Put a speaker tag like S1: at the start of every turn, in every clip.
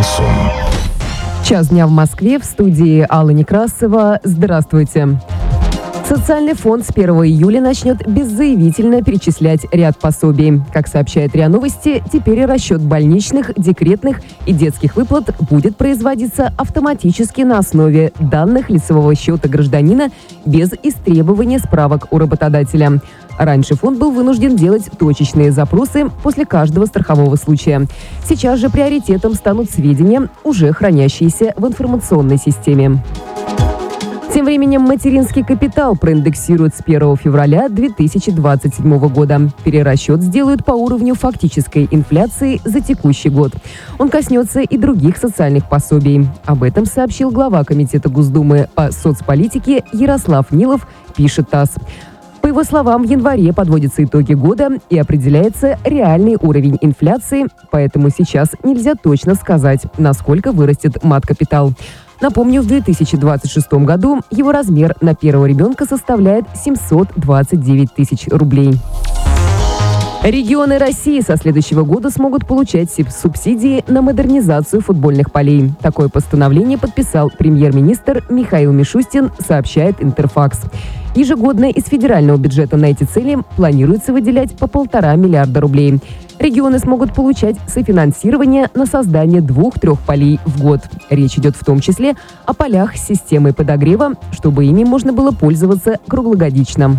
S1: Шансон.
S2: Час дня в Москве, в студии Алла Некрасова. Здравствуйте. Социальный фонд с 1 июля начнет беззаявительно перечислять ряд пособий. Как сообщает РИА Новости, теперь и расчет больничных, декретных и детских выплат будет производиться автоматически на основе данных лицевого счета гражданина без истребования справок у работодателя. Раньше фонд был вынужден делать точечные запросы после каждого страхового случая. Сейчас же приоритетом станут сведения, уже хранящиеся в информационной системе. Тем временем материнский капитал проиндексируют с 1 февраля 2027 года. Перерасчет сделают по уровню фактической инфляции за текущий год. Он коснется и других социальных пособий. Об этом сообщил глава Комитета Госдумы по соцполитике Ярослав Нилов, пишет ТАСС. По его словам, в январе подводятся итоги года и определяется реальный уровень инфляции, поэтому сейчас нельзя точно сказать, насколько вырастет мат-капитал. Напомню, в 2026 году его размер на первого ребенка составляет 729 тысяч рублей. Регионы России со следующего года смогут получать субсидии на модернизацию футбольных полей. Такое постановление подписал премьер-министр Михаил Мишустин, сообщает Интерфакс. Ежегодно из федерального бюджета на эти цели планируется выделять по 1,5 миллиарда рублей. Регионы смогут получать софинансирование на создание 2-3 полей в год. Речь идет в том числе о полях с системой подогрева, чтобы ими можно было пользоваться круглогодично.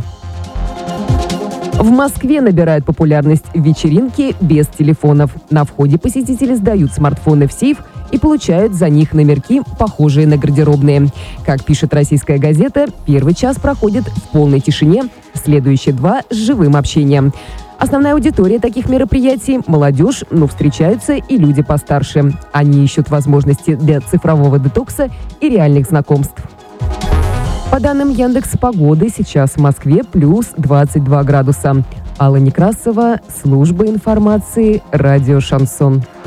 S2: В Москве набирают популярность вечеринки без телефонов. На входе посетители сдают смартфоны в сейф и получают за них номерки, похожие на гардеробные. Как пишет «Российская газета», первый час проходит в полной тишине, следующие 2 с живым общением. Основная аудитория таких мероприятий – молодежь, но встречаются и люди постарше. Они ищут возможности для цифрового детокса и реальных знакомств. По данным Яндекс.Погоды, сейчас в Москве плюс 22 градуса. Алла Некрасова, служба информации, радио «Шансон».